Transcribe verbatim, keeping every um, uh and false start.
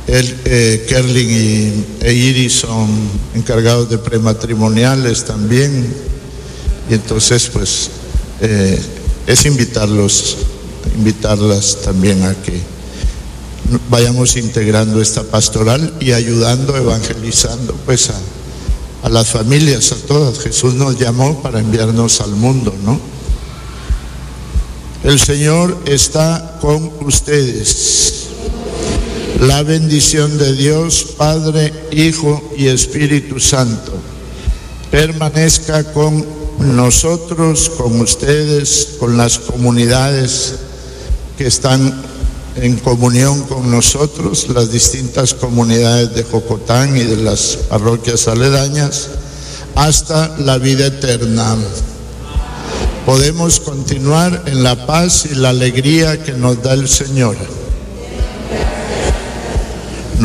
El, eh, Kerlin y, e Iris son encargados de prematrimoniales también, y entonces pues eh, es invitarlos, invitarlas también a que vayamos integrando esta pastoral y ayudando, evangelizando pues a, a las familias, a todas. Jesús nos llamó para enviarnos al mundo, ¿no? El Señor está con ustedes. La bendición de Dios, Padre, Hijo y Espíritu Santo, permanezca con nosotros, con ustedes, con las comunidades que están en comunión con nosotros, las distintas comunidades de Jocotán y de las parroquias aledañas, hasta la vida eterna. Podemos continuar en la paz y la alegría que nos da el Señor.